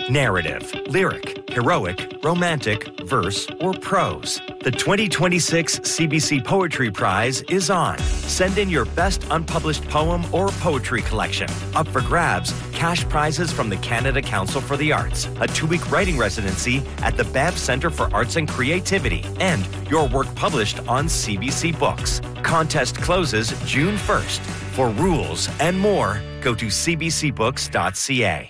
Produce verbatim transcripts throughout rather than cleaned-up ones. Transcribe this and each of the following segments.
Narrative, lyric, heroic, romantic, verse, or prose. The twenty twenty-six C B C Poetry Prize is on. Send in your best unpublished poem or poetry collection. Up for grabs, cash prizes from the Canada Council for the Arts, a two-week writing residency at the Banff Centre for Arts and Creativity, and your work published on C B C Books. Contest closes June first. For rules and more, go to c b c books dot c a.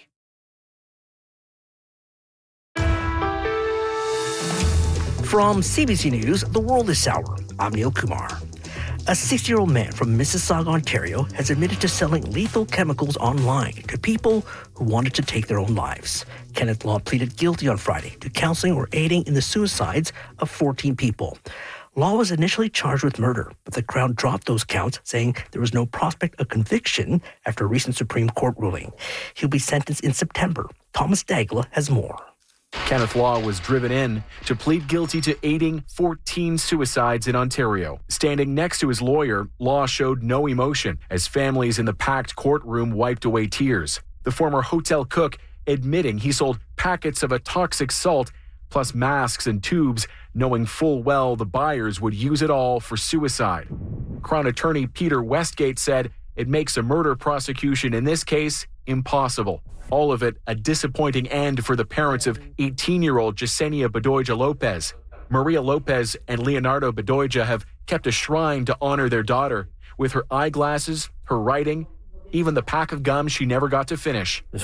From C B C News, The World is Sour. I'm Neil Kumar. A sixty-year-old man from Mississauga, Ontario, has admitted to selling lethal chemicals online to people who wanted to take their own lives. Kenneth Law pleaded guilty on Friday to counseling or aiding in the suicides of fourteen people. Law was initially charged with murder, but the Crown dropped those counts, saying there was no prospect of conviction after a recent Supreme Court ruling. He'll be sentenced in September. Thomas Dagla has more. Kenneth Law was driven in to plead guilty to aiding fourteen suicides in Ontario. Standing next to his lawyer, Law showed no emotion as families in the packed courtroom wiped away tears. The former hotel cook admitting he sold packets of a toxic salt plus masks and tubes, knowing full well the buyers would use it all for suicide. Crown Attorney Peter Westgate said it makes a murder prosecution in this case impossible. All of it a disappointing end for the parents of eighteen-year-old Yesenia Bedoya Lopez. Maria Lopez and Leonardo Bedoya have kept a shrine to honor their daughter with her eyeglasses, her writing, even the pack of gum she never got to finish. It's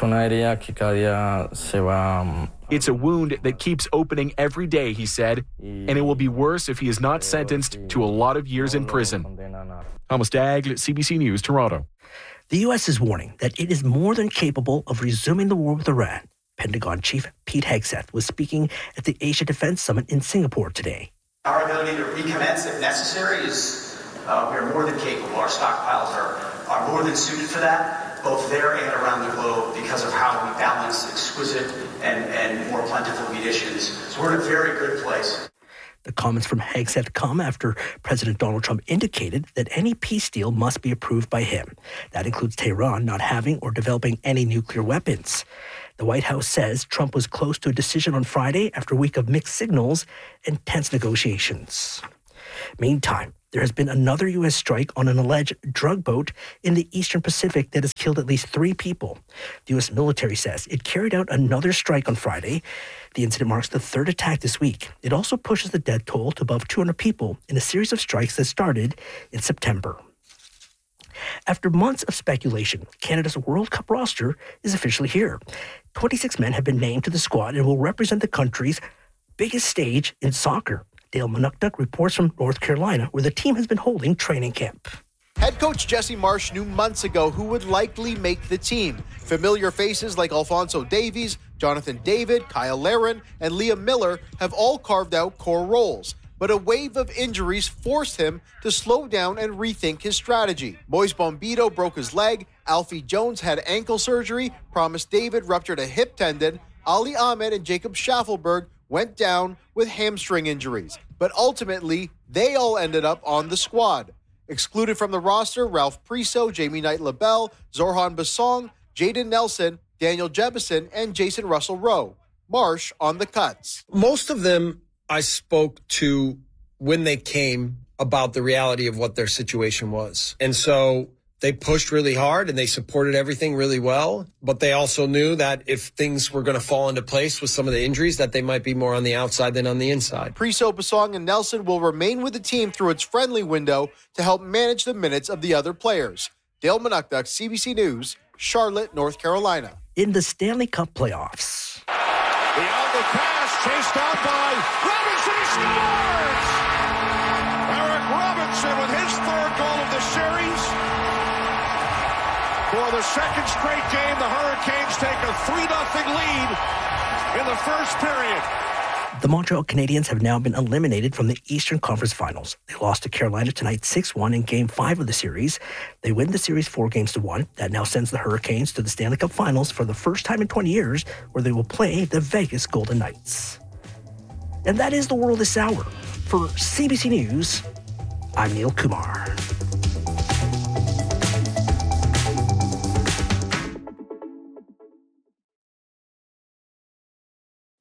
a wound that keeps opening every day, he said, and it will be worse if he is not sentenced to a lot of years in prison. Thomas Dagg, C B C News, Toronto. The U S is warning that it is more than capable of resuming the war with Iran. Pentagon Chief Pete Hegseth was speaking at the Asia Defense Summit in Singapore today. Our ability to recommence if necessary is, uh, we are more than capable. Our stockpiles are, are more than suited for that, both there and around the globe, because of how we balance exquisite and, and more plentiful munitions. So we're in a very good place. The comments from Hegseth come after President Donald Trump indicated that any peace deal must be approved by him. That includes Tehran not having or developing any nuclear weapons. The White House says Trump was close to a decision on Friday after a week of mixed signals and tense negotiations. Meantime, there has been another U S strike on an alleged drug boat in the Eastern Pacific that has killed at least three people. The U S military says it carried out another strike on Friday. The incident marks the third attack this week. It also pushes the death toll to above two hundred people in a series of strikes that started in September. After months of speculation, Canada's World Cup roster is officially here. twenty-six men have been named to the squad and will represent the country's biggest stage in soccer. Dale Manukduk reports from North Carolina, where the team has been holding training camp. Head coach Jesse Marsh knew months ago who would likely make the team. Familiar faces like Alphonso Davies, Jonathan David, Kyle Larin, and Liam Miller have all carved out core roles. But a wave of injuries forced him to slow down and rethink his strategy. Moise Bombito broke his leg, Alfie Jones had ankle surgery, Promise David ruptured a hip tendon, Ali Ahmed and Jacob Schaffelberg went down with hamstring injuries. But ultimately, they all ended up on the squad. Excluded from the roster, Ralph Priso, Jamie Knight-LaBelle, Zorhan Basong, Jaden Nelson, Daniel Jebison, and Jason Russell-Rowe. Marsh on the cuts. Most of them I spoke to when they came about the reality of what their situation was. And so they pushed really hard and they supported everything really well. But they also knew that if things were going to fall into place with some of the injuries, that they might be more on the outside than on the inside. Priso, Basong, and Nelson will remain with the team through its friendly window to help manage the minutes of the other players. Dale Manukduk, C B C News, Charlotte, North Carolina. In the Stanley Cup playoffs. Beyond the pass, chased out by Robinson, he scores! Eric Robinson with his third goal of the series. For the second straight game, the Hurricanes take a three nothing lead in the first period. The Montreal Canadiens have now been eliminated from the Eastern Conference Finals. They lost to Carolina tonight six one in Game five of the series. They win the series four games to one. That now sends the Hurricanes to the Stanley Cup Finals for the first time in twenty years, where they will play the Vegas Golden Knights. And that is The World this hour. For C B C News, I'm Neil Kumar.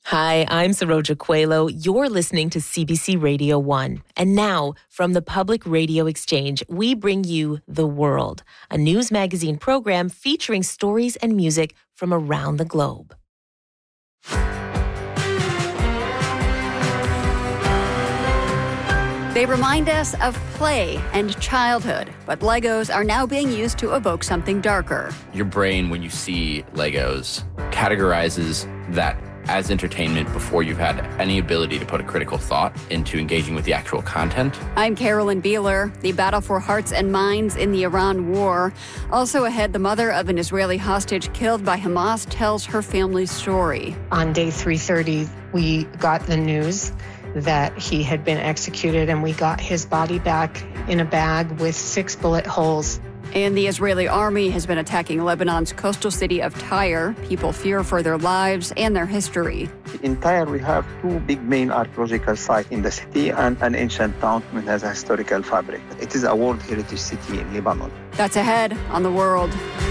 Hi, I'm Saroja Coelho. You're listening to C B C Radio one. And now, from the Public Radio Exchange, we bring you The World, a news magazine program featuring stories and music from around the globe. They remind us of play and childhood, but Legos are now being used to evoke something darker. Your brain, when you see Legos, categorizes that as entertainment before you've had any ability to put a critical thought into engaging with the actual content. I'm Carolyn Beeler. The battle for hearts and minds in the Iran war. Also ahead, the mother of an Israeli hostage killed by Hamas tells her family's story. On day three thirty, we got the news that he had been executed, and we got his body back in a bag with six bullet holes. And the Israeli army has been attacking Lebanon's coastal city of Tyre. People fear for their lives and their history. In Tyre, we have two big main archaeological sites in the city and an ancient town that has a historical fabric. It is a World Heritage City in Lebanon. That's ahead on The World.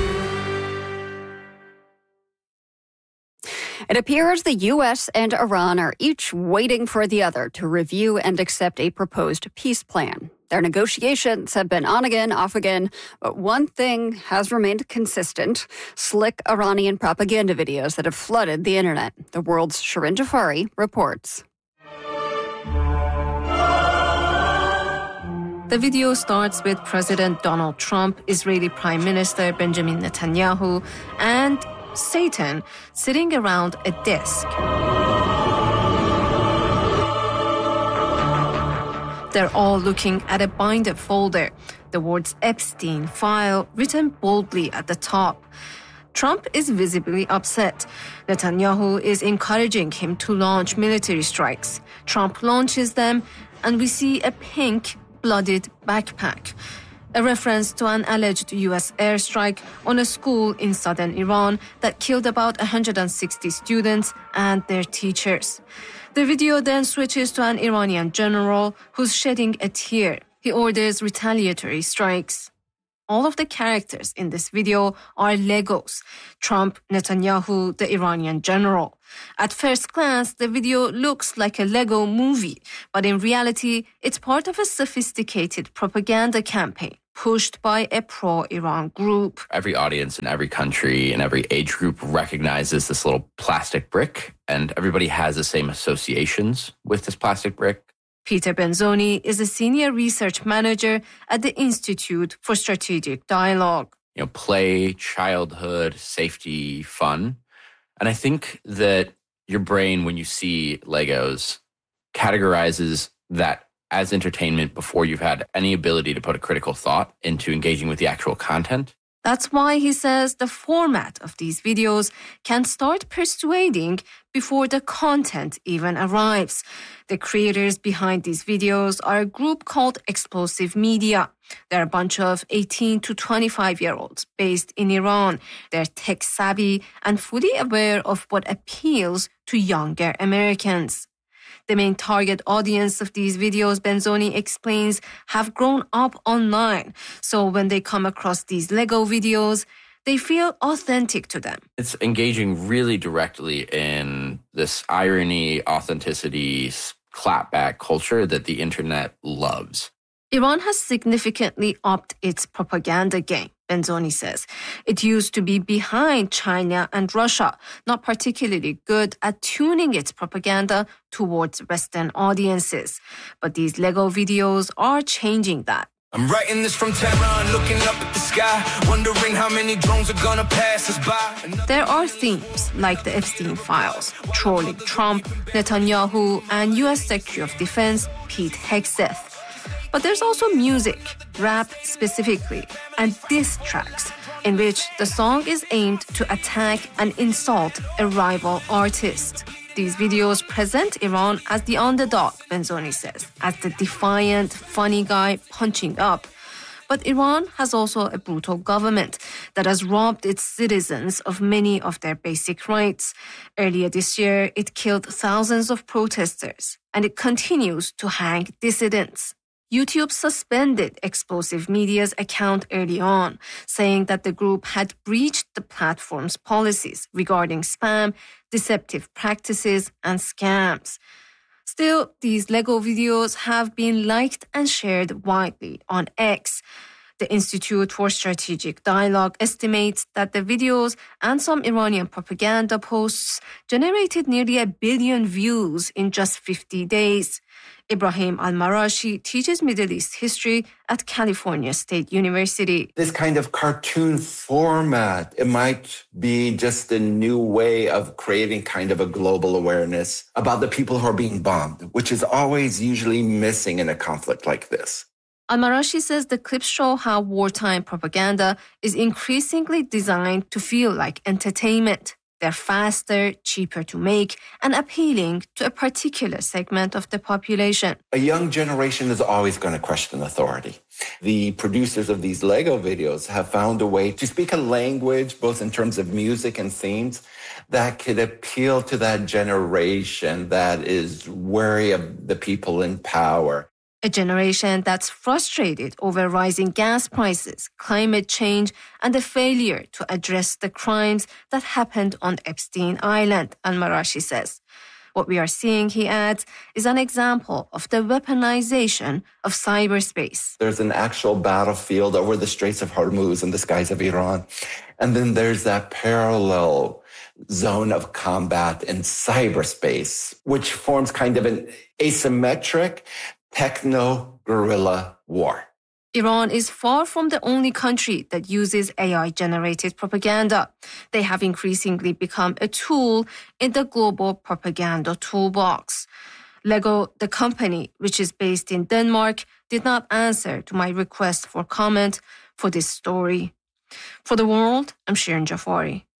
It appears the U S and Iran are each waiting for the other to review and accept a proposed peace plan. Their negotiations have been on again, off again, but one thing has remained consistent: slick Iranian propaganda videos that have flooded the internet. The World's Shirin Jafari reports. The video starts with President Donald Trump, Israeli Prime Minister Benjamin Netanyahu, and Satan sitting around a desk. They're all looking at a binder folder, the words Epstein file written boldly at the top. Trump is visibly upset. Netanyahu is encouraging him to launch military strikes. Trump launches them, and we see a pink, bloodied backpack, a reference to an alleged U S airstrike on a school in southern Iran that killed about one hundred sixty students and their teachers. The video then switches to an Iranian general who's shedding a tear. He orders retaliatory strikes. All of the characters in this video are Legos: Trump, Netanyahu, the Iranian general. At first glance, the video looks like a Lego movie, but in reality, it's part of a sophisticated propaganda campaign pushed by a pro-Iran group. Every audience in every country and every age group recognizes this little plastic brick, and everybody has the same associations with this plastic brick. Peter Benzoni is a senior research manager at the Institute for Strategic Dialogue. You know, play, childhood, safety, fun. And I think that your brain, when you see Legos, categorizes that as entertainment before you've had any ability to put a critical thought into engaging with the actual content. That's why he says the format of these videos can start persuading before the content even arrives. The creators behind these videos are a group called Explosive Media. They're a bunch of eighteen to twenty-five-year-olds based in Iran. They're tech-savvy and fully aware of what appeals to younger Americans. The main target audience of these videos, Benzoni explains, have grown up online. So when they come across these Lego videos, they feel authentic to them. It's engaging really directly in this irony, authenticity, clapback culture that the internet loves. Iran has significantly upped its propaganda game, Benzoni says. It used to be behind China and Russia, not particularly good at tuning its propaganda towards Western audiences. But these Lego videos are changing that. I'm writing this from Tehran, looking up at the sky, wondering how many drones are gonna pass us by. There are themes like the Epstein files, trolling Trump, Netanyahu, and U S Secretary of Defense Pete Hegseth. But there's also music, rap specifically, and diss tracks, in which the song is aimed to attack and insult a rival artist. These videos present Iran as the underdog, Benzoni says, as the defiant, funny guy punching up. But Iran has also a brutal government that has robbed its citizens of many of their basic rights. Earlier this year, it killed thousands of protesters, and it continues to hang dissidents. YouTube suspended Explosive Media's account early on, saying that the group had breached the platform's policies regarding spam, deceptive practices, and scams. Still, these Lego videos have been liked and shared widely on X. The Institute for Strategic Dialogue estimates that the videos and some Iranian propaganda posts generated nearly a billion views in just fifty days. Ibrahim Al-Marashi teaches Middle East history at California State University. This kind of cartoon format, it might be just a new way of creating kind of a global awareness about the people who are being bombed, which is always usually missing in a conflict like this. Al-Marashi says the clips show how wartime propaganda is increasingly designed to feel like entertainment. They're faster, cheaper to make, and appealing to a particular segment of the population. A young generation is always going to question authority. The producers of these Lego videos have found a way to speak a language, both in terms of music and themes, that could appeal to that generation that is wary of the people in power. A generation that's frustrated over rising gas prices, climate change, and the failure to address the crimes that happened on Epstein Island, Al-Marashi says. What we are seeing, he adds, is an example of the weaponization of cyberspace. There's an actual battlefield over the Straits of Hormuz in the skies of Iran. And then there's that parallel zone of combat in cyberspace, which forms kind of an asymmetric techno-guerrilla war. Iran is far from the only country that uses A I-generated propaganda. They have increasingly become a tool in the global propaganda toolbox. Lego, the company, which is based in Denmark, did not answer to my request for comment for this story. For The World, I'm Shirin Jafari.